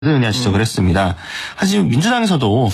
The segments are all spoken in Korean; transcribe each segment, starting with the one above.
냐 지적을 했습니다. 하지만 민주당에서도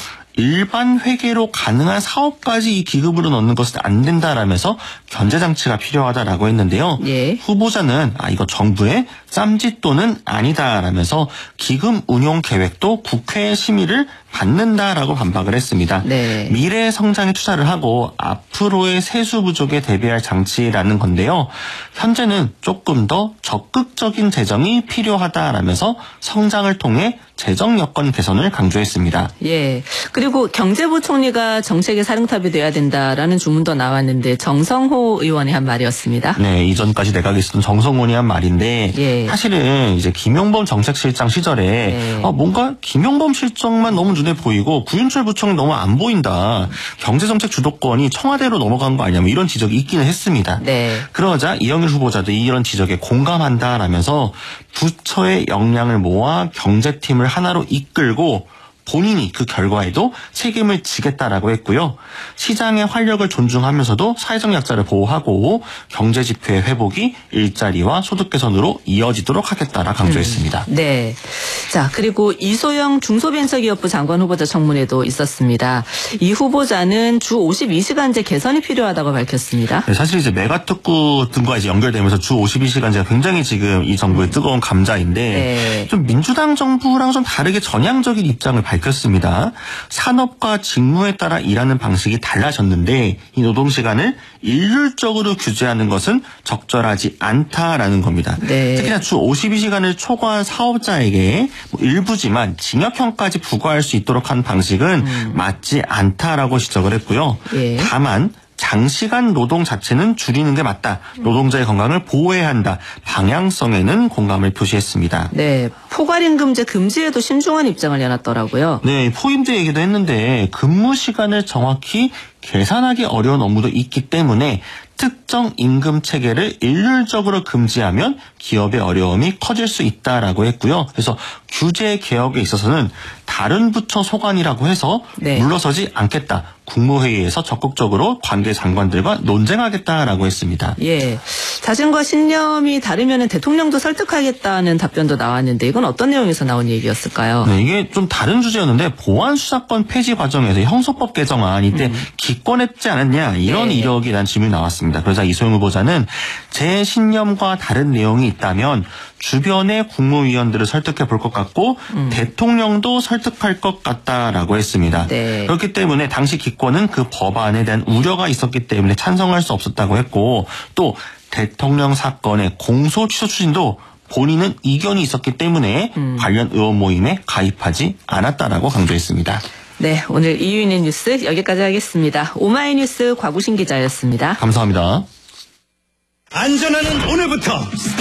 일반 회계로 가능한 사업까지 이 기금으로 넣는 것은 안 된다라면서 견제장치가 필요하다라고 했는데요. 예. 후보자는 이거 정부의 쌈짓돈은 아니다라면서 기금 운용 계획도 국회의 심의를 받는다라고 반박을 했습니다. 네. 미래의 성장에 투자를 하고 앞으로의 세수 부족에 대비할 장치라는 건데요. 현재는 조금 더 적극적인 재정이 필요하다라면서 성장을 통해 재정 여건 개선을 강조했습니다. 예. 그리고 경제부총리가 정책의 사령탑이 돼야 된다라는 주문도 나왔는데 정성호 의원이 한 말이었습니다. 네, 이전까지 내각에 있었던 정성훈이 한 말인데 예. 사실은 이제 김용범 정책실장 시절에 네. 뭔가 김용범 실장만 너무 눈에 보이고 구윤철 부총리 너무 안 보인다. 경제정책 주도권이 청와대로 넘어간 거 아니냐 뭐 이런 지적이 있기는 했습니다. 네. 그러자 이영일 후보자도 이런 지적에 공감한다라면서 부처의 역량을 모아 경제팀을 하나로 이끌고 본인이 그 결과에도 책임을 지겠다라고 했고요. 시장의 활력을 존중하면서도 사회적 약자를 보호하고 경제 지표의 회복이 일자리와 소득 개선으로 이어지도록 하겠다라 강조했습니다. 네. 자, 그리고 이소영 중소벤처기업부 장관 후보자 청문회도 있었습니다. 이 후보자는 주 52시간제 개선이 필요하다고 밝혔습니다. 네, 사실 이제 메가특구 등과 이제 연결되면서 주 52시간제가 굉장히 지금 이 정부의 뜨거운 감자인데 네. 좀 민주당 정부랑 좀 다르게 전향적인 입장을 밝혔습니다. 산업과 직무에 따라 일하는 방식이 달라졌는데 이 노동시간을 일률적으로 규제하는 것은 적절하지 않다라는 겁니다. 네. 특히나 주 52시간을 초과한 사업자에게 일부지만 징역형까지 부과할 수 있도록 한 방식은 맞지 않다라고 지적을 했고요. 예. 다만 장시간 노동 자체는 줄이는 게 맞다. 노동자의 건강을 보호해야 한다. 방향성에는 공감을 표시했습니다. 네. 포괄임금제 금지에도 신중한 입장을 내놨더라고요. 네, 포임제 얘기도 했는데 근무 시간을 정확히 계산하기 어려운 업무도 있기 때문에 특정 임금 체계를 일률적으로 금지하면 기업의 어려움이 커질 수 있다라고 했고요. 그래서 규제 개혁에 있어서는 다른 부처 소관이라고 해서 네. 물러서지 않겠다. 국무회의에서 적극적으로 관계 장관들과 논쟁하겠다라고 했습니다. 예. 자신과 신념이 다르면 대통령도 설득하겠다는 답변도 나왔는데 이건 어떤 내용에서 나온 얘기였을까요? 네, 이게 좀 다른 주제였는데 보안수사권 폐지 과정에서 형소법 개정안 이때 기권했지 않았냐 이런 네. 이력이 난 질문이 나왔습니다. 그러자 이소영 후보자는 제 신념과 다른 내용이 있다면 주변의 국무위원들을 설득해 볼 것 같고 대통령도 설득할 것 같다라고 했습니다. 네. 그렇기 때문에 당시 기권은 그 법안에 대한 우려가 있었기 때문에 찬성할 수 없었다고 했고 또 대통령 사건의 공소 취소 추진도 본인은 이견이 있었기 때문에 관련 의원 모임에 가입하지 않았다라고 강조했습니다. 네, 오늘 이유인의 뉴스 여기까지 하겠습니다. 오마이뉴스 곽우신 기자였습니다. 감사합니다. 안전하는 오늘부터